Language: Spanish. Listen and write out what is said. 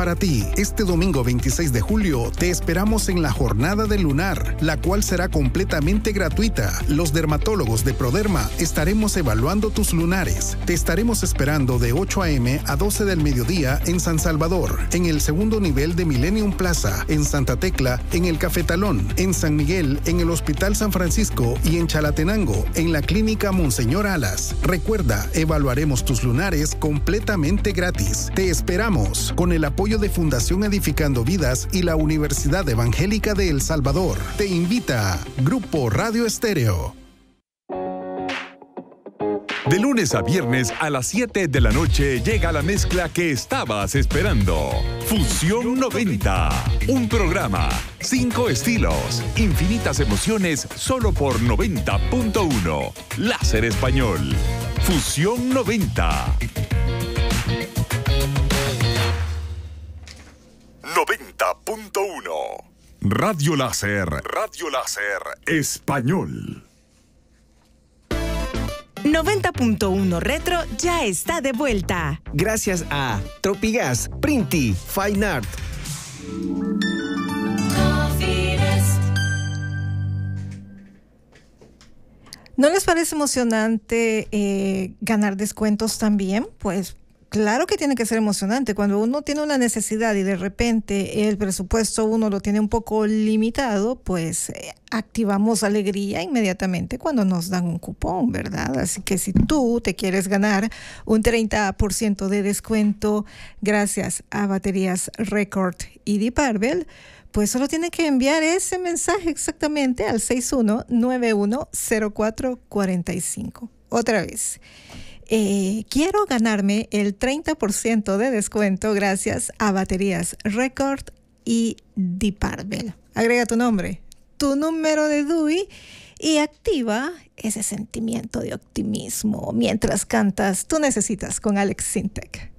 para ti. Este domingo 26 de julio te esperamos en la Jornada del Lunar, la cual será completamente gratuita. Los dermatólogos de Proderma estaremos evaluando tus lunares. Te estaremos esperando de 8 a.m. a 12 del mediodía en San Salvador, en el segundo nivel de Millennium Plaza, en Santa Tecla, en el Cafetalón, en San Miguel, en el Hospital San Francisco y en Chalatenango, en la Clínica Monseñor Alas. Recuerda, evaluaremos tus lunares completamente gratis. Te esperamos con el apoyo de Fundación Edificando Vidas y la Universidad Evangélica de El Salvador. Te invita Grupo Radio Estéreo. De lunes a viernes a las 7 de la noche llega la mezcla que estabas esperando. Fusión 90. Un programa, 5 estilos, infinitas emociones solo por 90.1. Láser Español. Fusión 90. 90.1. Radio Láser. Radio Láser Español. 90.1 Retro ya está de vuelta. Gracias a Tropigas, Printi, Fine Art. ¿No les parece emocionante ganar descuentos también? Pues claro que tiene que ser emocionante. Cuando uno tiene una necesidad y de repente el presupuesto uno lo tiene un poco limitado, pues activamos alegría inmediatamente cuando nos dan un cupón, ¿verdad? Así que si tú te quieres ganar un 30% de descuento gracias a Baterías Record y Deep Purple, pues solo tiene que enviar ese mensaje exactamente al 61910445. Otra vez. Quiero ganarme el 30% de descuento gracias a Baterías Record y Deep Purple. Agrega tu nombre, tu número de DUI y activa ese sentimiento de optimismo mientras cantas Tú Necesitas con Alex Sintek.